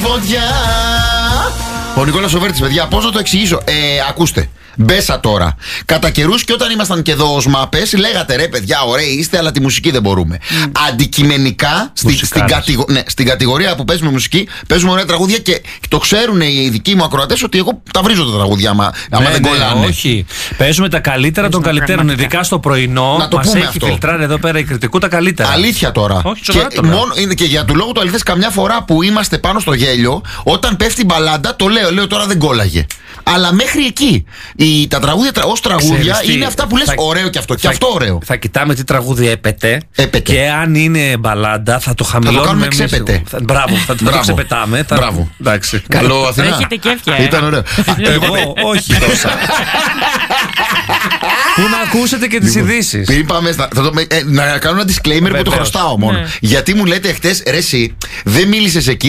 φωτιά. Ο Νικόλας ο Βέρτης, παιδιά, πώς να το εξηγήσω. Ακούστε. Μπέσα τώρα. Κατά καιρούς και όταν ήμασταν και εδώ ως μάπες, λέγατε ρε παιδιά, ωραίοι είστε, αλλά τη μουσική δεν μπορούμε. Αντικειμενικά, στην κατηγορία που παίζουμε μουσική, παίζουμε ωραία τραγούδια και το ξέρουν οι δικοί μου ακροατές ότι εγώ τα βρίζω τα τραγούδια άμα δεν κολλάνε. Όχι. Παίζουμε τα καλύτερα των καλύτερων, ειδικά στο πρωινό. Μας έχει φιλτράρει εδώ πέρα η κριτικού τα καλύτερα. Αλήθεια τώρα. Όχι, και για του λόγου του αληθές, καμιά φορά που είμαστε πάνω στο γέλιο, όταν πέφτει μπαλάντα, το λέω τώρα δεν κόλλαγε. Αλλά μέχρι εκεί. Τα τραγούδια ως τραγούδια είναι αυτά που λες ωραίο και αυτό. Και αυτό ωραίο. Θα κοιτάμε τι τραγούδι έπεται. Και αν είναι μπαλάντα, θα το χαμηλώνουμε. Θα το κάνουμε ξέπεται. Μπράβο, θα το ξεπετάμε. Μπράβο. Εντάξει. Καλό Αθηνά. Έχετε κέφια. Ήταν ωραίο. Εγώ όχι τόσα. Πού να ακούσετε και τις ειδήσεις. Να κάνω ένα disclaimer που το χρωστάω μόνο. Γιατί μου λέτε χτες, ρε εσύ, δεν μίλησες εκεί.